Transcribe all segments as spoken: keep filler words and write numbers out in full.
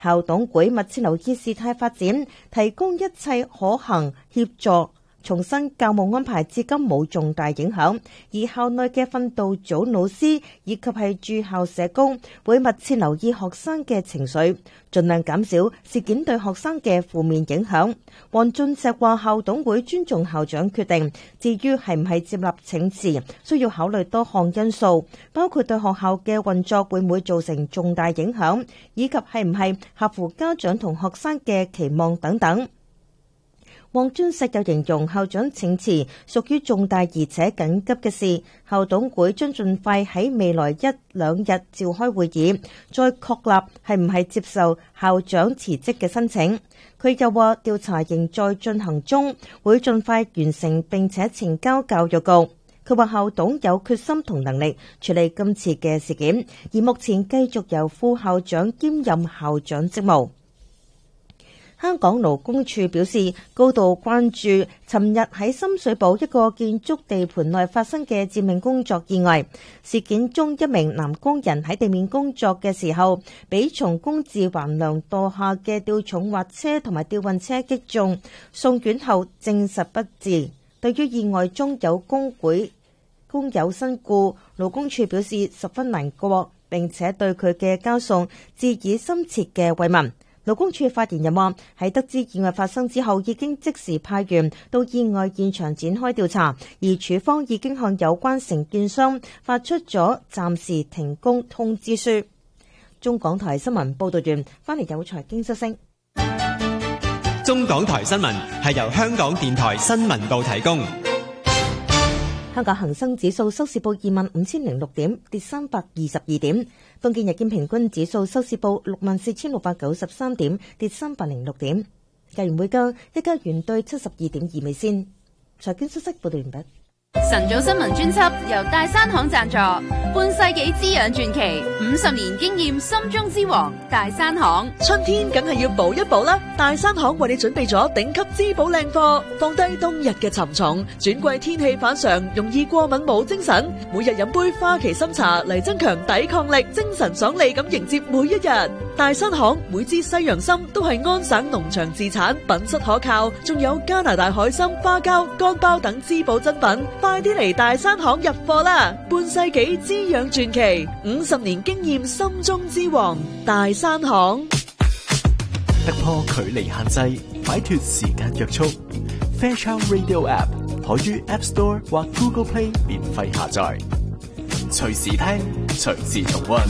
校董會密切留意事態發展，提供一切可行協助。重申教務安排至今冇重大影響，而校內嘅訓導組老師以及係駐校社工會密切留意學生嘅情緒，盡量減少事件對學生嘅負面影響。黃俊碩話校董會尊重校長決定，至於係唔係接納請辭，需要考慮多項因素，包括對學校嘅運作會唔會造成重大影響，以及係唔係合乎家長同學生嘅期望等等。黃俊碩又形容校長請辭屬於重大而且緊急嘅事，校董會將盡快喺未來一兩日召開會議，再確立係唔係接受校長辭職嘅申請。佢又話調查仍在進行中，會盡快完成並且呈交教育局。佢話校董有決心同能力處理今次嘅事件，而目前繼續由副校長兼任校長職務。香港勞工處表示高度關注尋日喺深水埗一個建築地盤內發生嘅致命工作意外事件中，一名男工人喺地面工作嘅時候，被從工字橫梁墮下嘅吊重滑車同埋吊運車擊中，送院後證實不治。對於意外中有工會工友身故，勞工處表示十分難過，並且對佢嘅家屬致以深切嘅慰問。勞工處發言人話：喺得知意外發生之後，已經即時派員到意外現場展開調查，而處方已經向有關承建商發出咗暫時停工通知書。中港台新聞報道完，翻嚟有財經消息。 中港台新聞係由香港電台新聞部提供。 香港恒生指數收市報二萬五千零六點，跌三百二十二點。東京日經平均指數收市報六萬四千六百九十三點，跌三百零六點。日元匯價一加元兌七十二點二美仙。財經消息報道完畢。 晨早新聞專輯由大山行贊助，半世紀滋養傳奇，五十年經驗，心中之王大山行。 春天梗係要補一補啦，大山行為你準備咗頂級滋補靚貨，放低冬日嘅沉重，轉季天氣反常，容易過敏冇精神，每日飲杯花旗參茶嚟增強抵抗力，精神爽利咁迎接每一日。大山行每支西洋參都係安省農場自產，品質可靠，仲有加拿大海參、花膠、乾包等滋補珍品。快啲嚟大山行入貨啦！半世紀滋養傳奇，五十年經驗，心中之王，大山行。 突破距離限制，擺脫時間約束。Fairchild Radio App 可於 App Store 或 Google Play 免費下載，隨時聽，隨時重溫。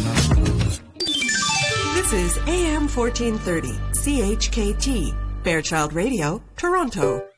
This is A M fourteen thirty C H K T Fairchild Radio, Toronto.